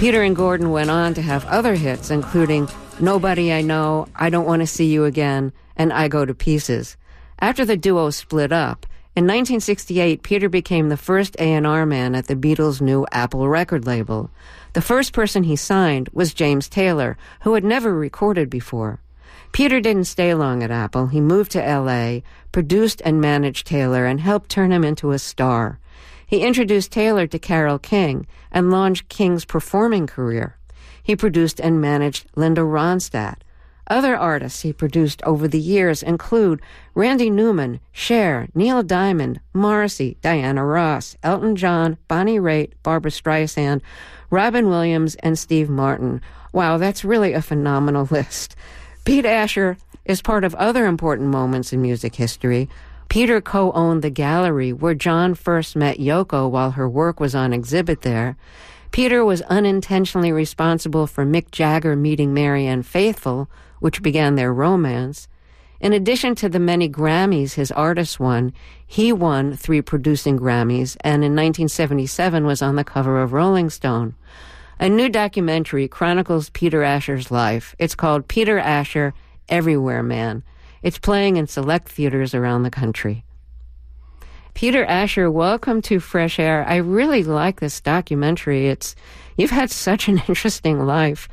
Peter and Gordon went on to have other hits, including Nobody I Know, I Don't Want to See You Again, and I Go to Pieces. After the duo split up, in 1968, Peter became the first A&R man at the Beatles' new Apple record label. The first person he signed was James Taylor, who had never recorded before. Peter didn't stay long at Apple. He moved to L.A., produced and managed Taylor, and helped turn him into a star. He introduced Taylor to Carole King and launched King's performing career. He produced and managed Linda Ronstadt. Other artists he produced over the years include Randy Newman, Cher, Neil Diamond, Morrissey, Diana Ross, Elton John, Bonnie Raitt, Barbra Streisand, Robin Williams, and Steve Martin. Wow, that's really a phenomenal list. Pete Asher is part of other important moments in music history. Peter co-owned the gallery where John first met Yoko while her work was on exhibit there. Peter was unintentionally responsible for Mick Jagger meeting Marianne Faithfull, which began their romance. In addition to the many Grammys his artists won, he won 3 producing Grammys, and in 1977 was on the cover of Rolling Stone. A new documentary chronicles Peter Asher's life. It's called Peter Asher, Everywhere Man. It's playing in select theaters around the country. Peter Asher, welcome to Fresh Air. I really like this documentary. You've had such an interesting life.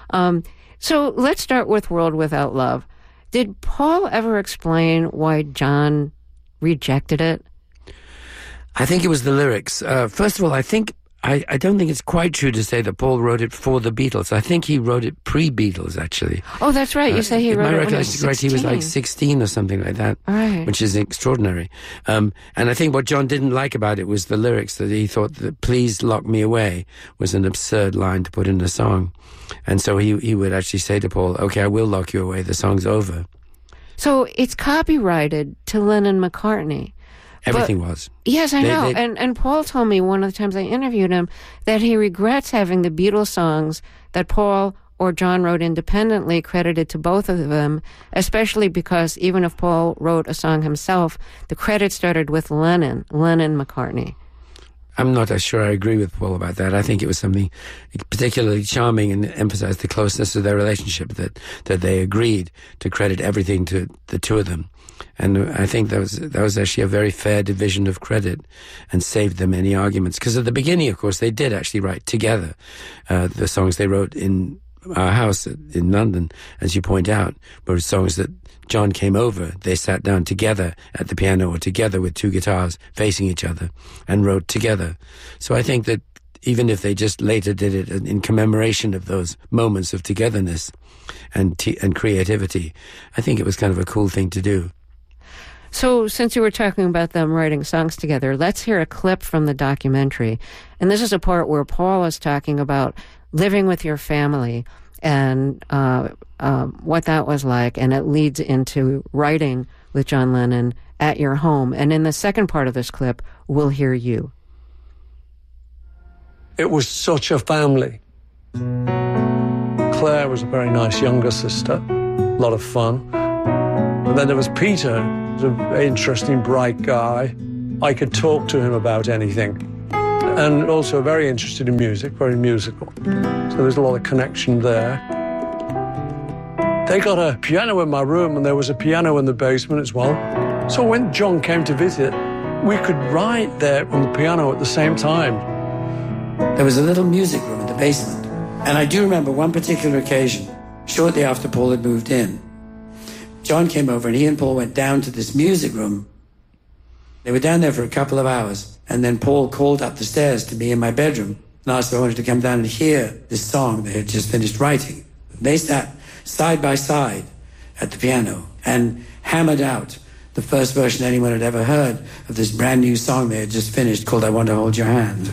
So let's start with World Without Love. Did Paul ever explain why John rejected it? I think it was the lyrics. First of all, I don't think it's quite true to say that Paul wrote it for the Beatles. I think he wrote it pre-Beatles, actually. Oh, that's right. You say he wrote it when he was 16. Right, he was like 16 or something like that, right. Which is extraordinary. And I think what John didn't like about it was the lyrics, that he thought that "Please Lock Me Away" was an absurd line to put in a song. And so he would actually say to Paul, "Okay, I will lock you away. The song's over." So it's copyrighted to Lennon-McCartney. Everything was. Yes, I know. And Paul told me one of the times I interviewed him that he regrets having the Beatles songs that Paul or John wrote independently credited to both of them, especially because even if Paul wrote a song himself, the credit started with Lennon-McCartney. I'm not sure I agree with Paul about that. I think it was something particularly charming and emphasized the closeness of their relationship that they agreed to credit everything to the two of them. And I think that was actually a very fair division of credit and saved them any arguments. Because at the beginning, of course, they did actually write together the songs they wrote in our house in London, as you point out, were songs that John came over. They sat down together at the piano or together with 2 guitars facing each other and wrote together. So I think that even if they just later did it in commemoration of those moments of togetherness and creativity, I think it was kind of a cool thing to do. So since you were talking about them writing songs together, let's hear a clip from the documentary. And this is a part where Paul is talking about living with your family and what that was like, and it leads into writing with John Lennon at your home. And in the second part of this clip, we'll hear you. It was such a family. Claire was a very nice younger sister, a lot of fun. And then there was Peter, he was an interesting, bright guy. I could talk to him about anything. And also very interested in music, very musical. So there's a lot of connection there. They got a piano in my room, and there was a piano in the basement as well. So when John came to visit, we could write there on the piano at the same time. There was a little music room in the basement. And I do remember one particular occasion, shortly after Paul had moved in. John came over, and he and Paul went down to this music room. They were down there for a couple of hours, and then Paul called up the stairs to me in my bedroom and asked if I wanted to come down and hear this song they had just finished writing. They sat side by side at the piano and hammered out the first version anyone had ever heard of this brand new song they had just finished called I Want to Hold Your Hand.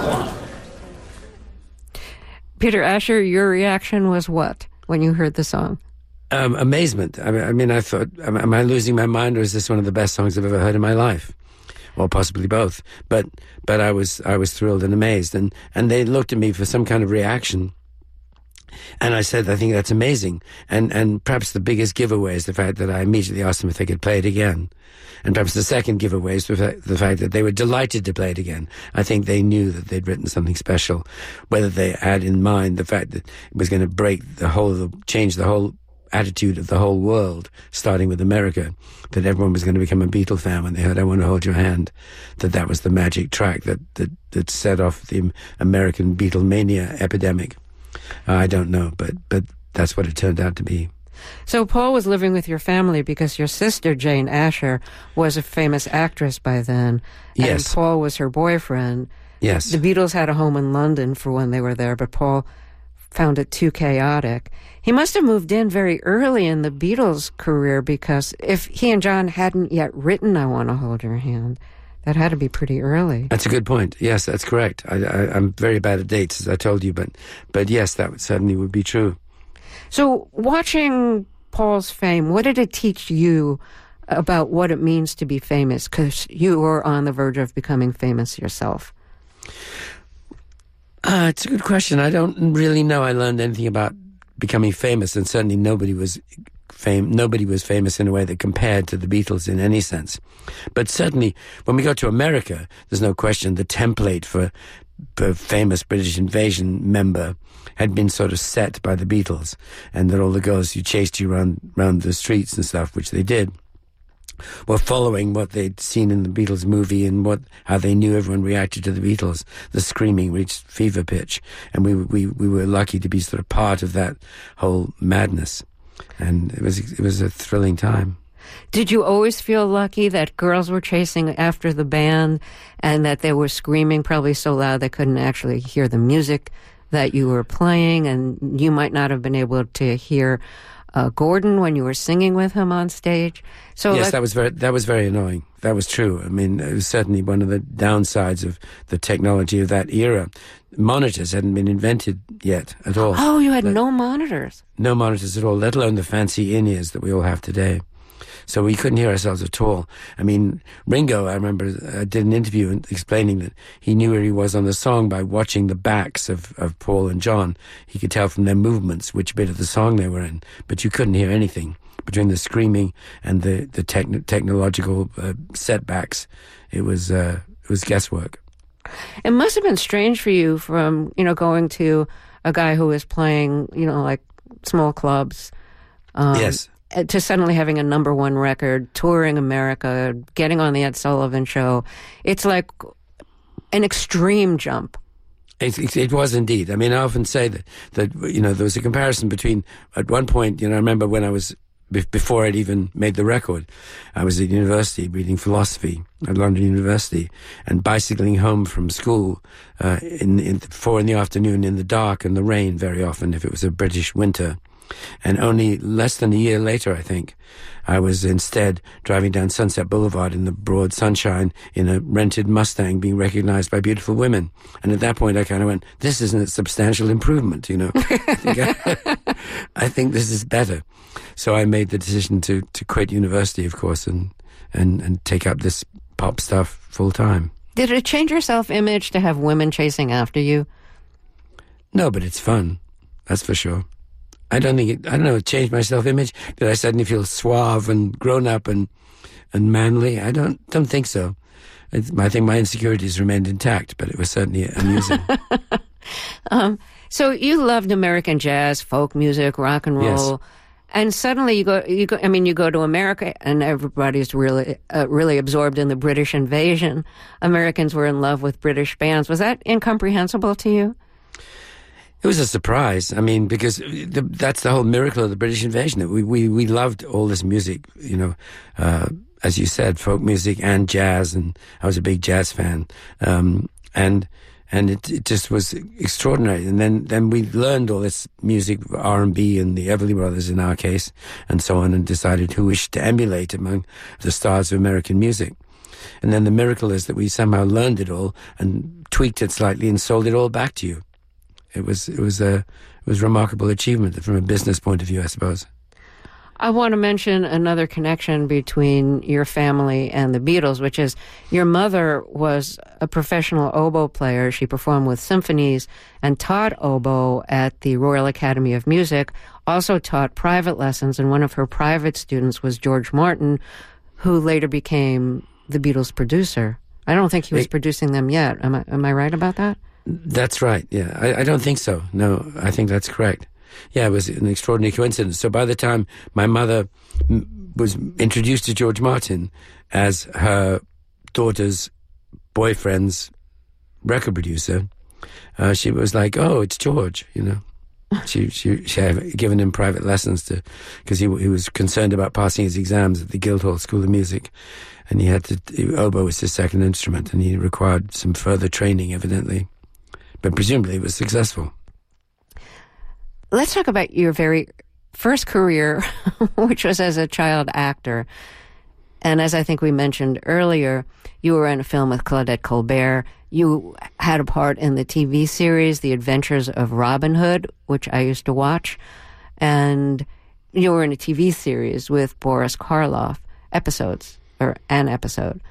Peter Asher, your reaction was what when you heard the song? Amazement. I mean, I thought, am I losing my mind, or is this one of the best songs I've ever heard in my life? Well, possibly both. But I was thrilled and amazed, and they looked at me for some kind of reaction. And I said, I think that's amazing. And perhaps the biggest giveaway is the fact that I immediately asked them if they could play it again. And perhaps the second giveaway is the fact that they were delighted to play it again. I think they knew that they'd written something special, whether they had in mind the fact that it was going to change the whole attitude of the whole world, starting with America, that everyone was going to become a Beatle fan when they heard I Want to Hold Your Hand, that was the magic track that set off the American Beatlemania epidemic. I don't know, but that's what it turned out to be. So Paul was living with your family because your sister, Jane Asher, was a famous actress by then. Yes. And Paul was her boyfriend. Yes. The Beatles had a home in London for when they were there, but Paul found it too chaotic. He must have moved in very early in the Beatles' career, because if he and John hadn't yet written I Want to Hold Your Hand, that had to be pretty early. That's a good point. Yes, that's correct. I'm very bad at dates, as I told you, but yes, that certainly would be true. So watching Paul's fame, what did it teach you about what it means to be famous? Because you were on the verge of becoming famous yourself. It's a good question. I don't really know I learned anything about becoming famous, and certainly nobody was famous in a way that compared to the Beatles in any sense. But certainly, when we got to America, there's no question the template for a famous British Invasion member had been sort of set by the Beatles, and that all the girls who chased you around the streets and stuff, which they did, were following what they'd seen in the Beatles movie and how they knew everyone reacted to the Beatles. The screaming reached fever pitch, and we were lucky to be sort of part of that whole madness, and it was a thrilling time. Did you always feel lucky that girls were chasing after the band and that they were screaming probably so loud they couldn't actually hear the music that you were playing, and you might not have been able to hear Gordon when you were singing with him on stage? So yes, that was very annoying. That was true. I mean, it was certainly one of the downsides of the technology of that era. Monitors hadn't been invented yet at all. Oh, you had no monitors? No monitors at all, let alone the fancy in-ears that we all have today. So we couldn't hear ourselves at all. I mean, Ringo, I remember, did an interview explaining that he knew where he was on the song by watching the backs of Paul and John. He could tell from their movements which bit of the song they were in, but you couldn't hear anything between the screaming and the technological setbacks. It was guesswork. It must have been strange for you from, going to a guy who was playing, like small clubs. Yes. To suddenly having a number one record, touring America, getting on the Ed Sullivan Show. It's like an extreme jump. It was indeed. I mean, I often say that there was a comparison between, at one point, I remember when I was, before I'd even made the record, I was at university reading philosophy at London University and bicycling home from school in 4 in the afternoon in the dark and the rain very often if it was a British winter. And only less than a year later, I think, I was instead driving down Sunset Boulevard in the broad sunshine in a rented Mustang being recognized by beautiful women. And at that point, I kind of went, this isn't a substantial improvement, I think this is better. So I made the decision to quit university, of course, and take up this pop stuff full time. Did it change your self-image to have women chasing after you? No, but it's fun. That's for sure. I don't know, it changed my self-image. Did I suddenly feel suave and grown up and manly? I don't think so. I think my insecurities remained intact, but it was certainly amusing. So you loved American jazz, folk music, rock and roll. Yes. And suddenly you go to America and everybody's really absorbed in the British invasion. Americans were in love with British bands. Was that incomprehensible to you? It was a surprise. I mean, because that's the whole miracle of the British invasion. We loved all this music, as you said, folk music and jazz, and I was a big jazz fan. And it just was extraordinary. And then we learned all this music, R&B and the Everly Brothers in our case, and so on, and decided who we should emulate among the stars of American music. And then the miracle is that we somehow learned it all and tweaked it slightly and sold it all back to you. It was a remarkable achievement from a business point of view, I suppose. I want to mention another connection between your family and the Beatles, which is your mother was a professional oboe player. She performed with symphonies and taught oboe at the Royal Academy of Music, also taught private lessons, and one of her private students was George Martin, who later became the Beatles' producer. I don't think he was producing them yet. Am I right about that? That's right, yeah. I don't think so. No, I think that's correct. Yeah, it was an extraordinary coincidence. So by the time my mother was introduced to George Martin as her daughter's boyfriend's record producer, she was like, "Oh, it's George," you know. She had given him private lessons because he was concerned about passing his exams at the Guildhall School of Music, and oboe was his second instrument, and he required some further training, evidently, but presumably it was successful. Let's talk about your very first career, which was as a child actor. And as I think we mentioned earlier, you were in a film with Claudette Colbert. You had a part in the TV series, The Adventures of Robin Hood, which I used to watch. And you were in a TV series with Boris Karloff, an episode.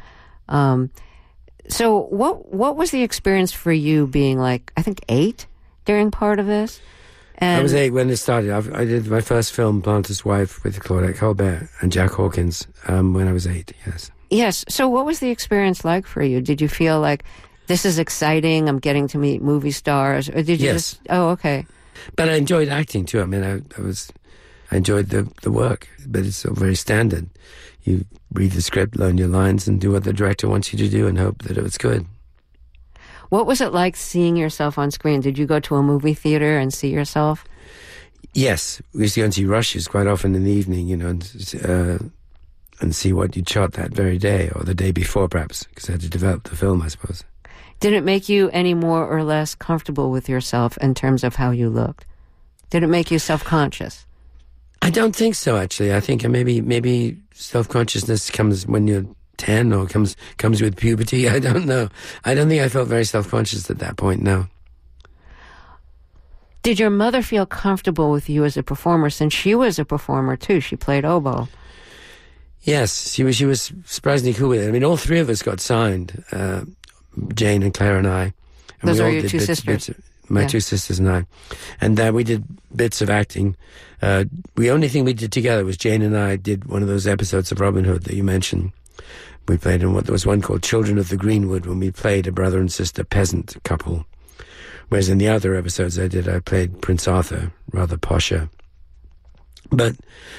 So what was the experience for you being like, I think 8 during part of this? I was 8 when it started. I did my first film, Planter's Wife, with Claudette Colbert and Jack Hawkins when I was 8, yes. Yes. So what was the experience like for you? Did you feel like, this is exciting, I'm getting to meet movie stars? Or did you just... Oh, okay. But I enjoyed acting, too. I mean, I enjoyed the work, but it's all very standard. You read the script, learn your lines, and do what the director wants you to do and hope that it was good. What was it like seeing yourself on screen? Did you go to a movie theater and see yourself? Yes. We used to go and see rushes quite often in the evening, you know, and see what you'd shot that very day or the day before, perhaps, because I had to develop the film, I suppose. Did it make you any more or less comfortable with yourself in terms of how you looked? Did it make you self-conscious? I don't think so, actually. I think maybe self-consciousness comes when you're 10 or comes with puberty. I don't know. I don't think I felt very self-conscious at that point, no. Did your mother feel comfortable with you as a performer, since she was a performer too? She played oboe. Yes, she was surprisingly cool with it. I mean, all 3 of us got signed, Jane and Claire and I. And those are your 2 sisters? My 2 sisters and I. And we did bits of acting. The only thing we did together was Jane and I did one of those episodes of Robin Hood that you mentioned. We played in there was one called Children of the Greenwood, when we played a brother and sister peasant couple. Whereas in the other episodes I played Prince Arthur, rather posher. But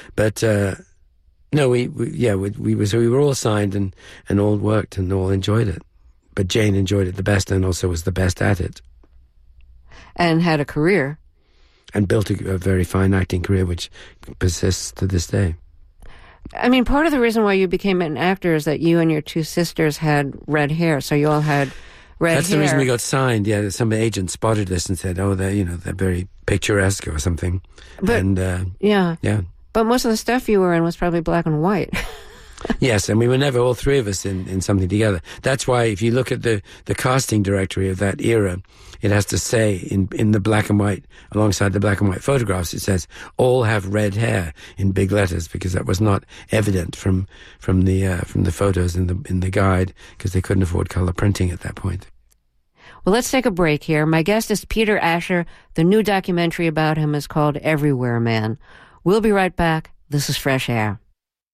no, we were all signed and all worked and all enjoyed it. But Jane enjoyed it the best and also was the best at it. And had a career. And built a very fine acting career, which persists to this day. I mean, part of the reason why you became an actor is that you and your 2 sisters had red hair, so you all had red hair. That's the reason we got signed. Yeah, some agent spotted this and said, "Oh, they're very picturesque or something." But, yeah. But most of the stuff you were in was probably black and white. Yes, and we were never all 3 of us in something together. That's why if you look at the casting directory of that era, it has to say in the black and white, alongside the black and white photographs, it says, all have red hair in big letters, because that was not evident from the photos in the guide, because they couldn't afford color printing at that point. Well, let's take a break here. My guest is Peter Asher. The new documentary about him is called Everywhere Man. We'll be right back. This is Fresh Air.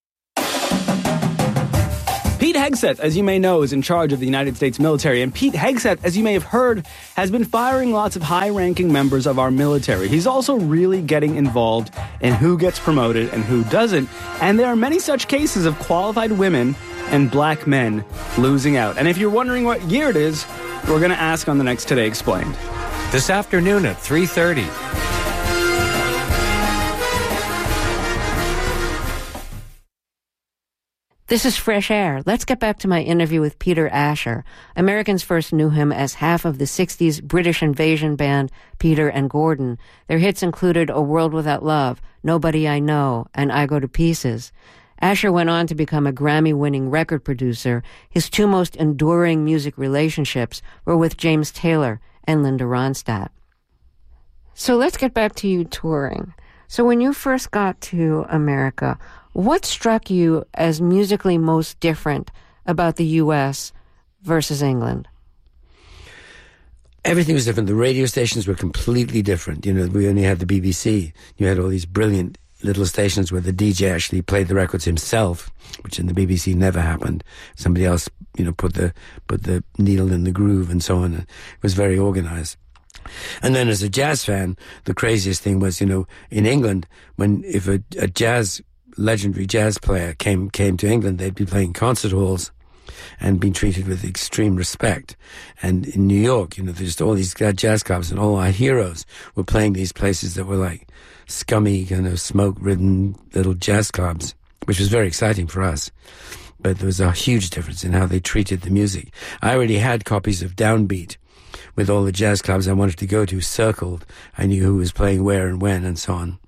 Pete Hegseth, as you may know, is in charge of the United States military. And Pete Hegseth, as you may have heard, has been firing lots of high-ranking members of our military. He's also really getting involved in who gets promoted and who doesn't. And there are many such cases of qualified women and black men losing out. And if you're wondering what year it is, we're going to ask on the next Today Explained. This afternoon at 3:30. This is Fresh Air. Let's get back to my interview with Peter Asher. Americans first knew him as half of the 60s British invasion band Peter and Gordon. Their hits included A World Without Love, Nobody I Know, and I Go to Pieces. Asher went on to become a Grammy-winning record producer. His 2 most enduring music relationships were with James Taylor and Linda Ronstadt. So let's get back to you touring. So when you first got to America, what struck you as musically most different about the U.S. versus England? Everything was different. The radio stations were completely different. You know, we only had the BBC. You had all these brilliant little stations where the DJ actually played the records himself, which in the BBC never happened. Somebody else, you know, put the needle in the groove and so on. It was very organized. And then as a jazz fan, the craziest thing was, you know, in England, if a legendary jazz player came to England, they'd be playing concert halls and being treated with extreme respect. And in New York, you know, there's just all these jazz clubs, and all our heroes were playing these places that were like scummy, kind of smoke-ridden little jazz clubs, which was very exciting for us. But there was a huge difference in how they treated the music. I already had copies of Downbeat with all the jazz clubs I wanted to go to circled. I knew who was playing where and when and so on.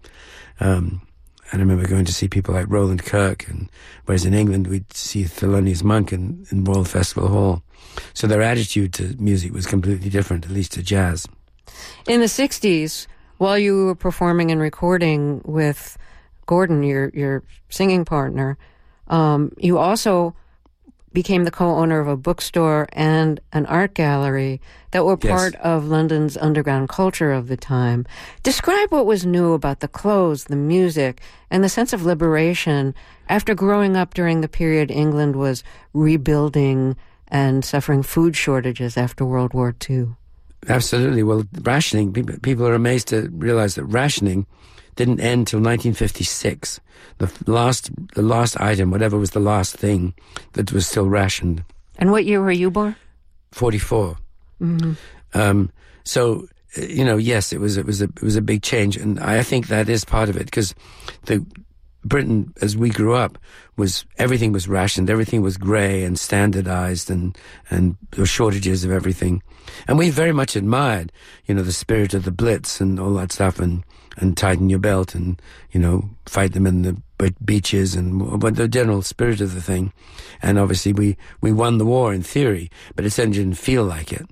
I remember going to see people like Roland Kirk, and whereas in England we'd see Thelonious Monk in Royal Festival Hall. So their attitude to music was completely different, at least to jazz. In the 60s, while you were performing and recording with Gordon, your singing partner, you also became the co-owner of a bookstore and an art gallery that were part of London's underground culture of the time. Describe what was new about the clothes, the music, and the sense of liberation after growing up during the period England was rebuilding and suffering food shortages after World War II. Absolutely. Well, rationing, people are amazed to realize that rationing didn't end till 1956. The last item, whatever was the last thing that was still rationed. And what year were you born? 44. Mm-hmm. So, you know, yes, it was a big change, and I think that is part of it, because Britain, as we grew up, everything was rationed, everything was grey and standardized, and there were shortages of everything. And we very much admired, you know, the spirit of the Blitz and all that stuff, and tighten your belt, and, you know, fight them in the beaches, but the general spirit of the thing. And obviously we won the war in theory, but it certainly didn't feel like it.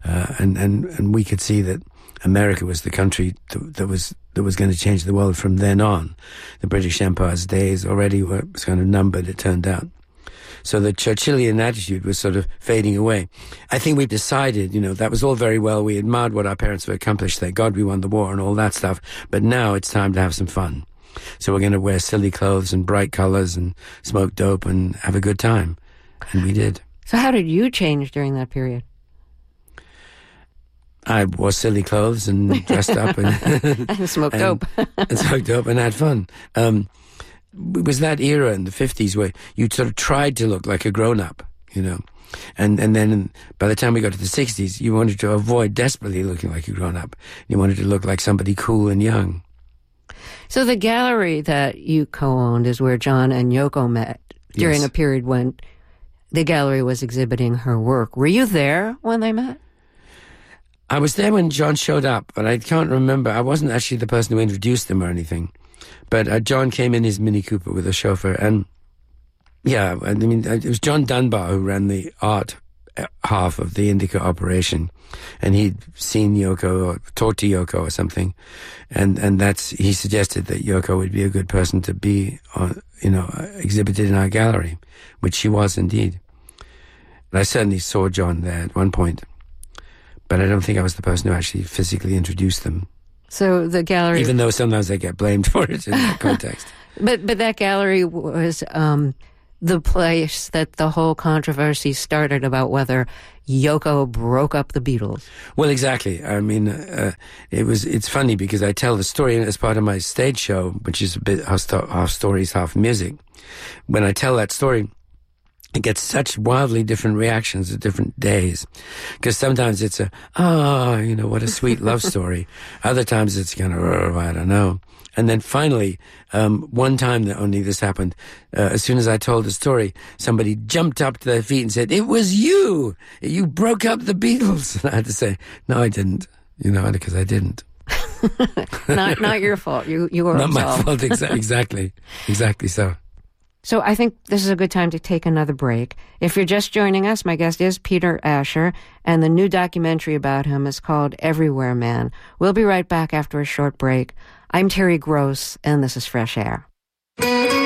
And we could see that America was the country that was going to change the world from then on. The British Empire's days already was kind of numbered, it turned out. So the Churchillian attitude was sort of fading away. I think we decided, you know, that was all very well. We admired what our parents have accomplished. Thank God we won the war and all that stuff. But now it's time to have some fun. So we're going to wear silly clothes and bright colors and smoke dope and have a good time. And we did. So how did you change during that period? I wore silly clothes and dressed up and smoked dope. And smoked dope and had fun. It was that era in the 50s where you sort of tried to look like a grown-up, you know. And then by the time we got to the 60s, you wanted to avoid desperately looking like a grown-up. You wanted to look like somebody cool and young. So the gallery that you co-owned is where John and Yoko met during a period when the gallery was exhibiting her work. Were you there when they met? I was there when John showed up, but I can't remember. I wasn't actually the person who introduced them or anything. But John came in his Mini Cooper with a chauffeur, and yeah, I mean, it was John Dunbar who ran the art half of the Indica operation, and he'd seen Yoko or talked to Yoko or something, and he suggested that Yoko would be a good person to be, exhibited in our gallery, which she was indeed. And I certainly saw John there at one point, but I don't think I was the person who actually physically introduced them. So the gallery... Even though sometimes I get blamed for it in that context. But that gallery was the place that the whole controversy started about whether Yoko broke up the Beatles. Well, exactly. I mean, it's funny because I tell the story as part of my stage show, which is a bit half stories, half music. When I tell that story, it gets such wildly different reactions at different days. Because sometimes it's what a sweet love story. Other times it's kind of, I don't know. And then finally, one time that only this happened, as soon as I told the story, somebody jumped up to their feet and said, "It was you! You broke up the Beatles!" And I had to say, "No, I didn't." Because I didn't. Not your fault. You were not absolved. My fault, exactly so. So I think this is a good time to take another break. If you're just joining us, my guest is Peter Asher, and the new documentary about him is called Everywhere Man. We'll be right back after a short break I'm Terry Gross, and this is Fresh Air.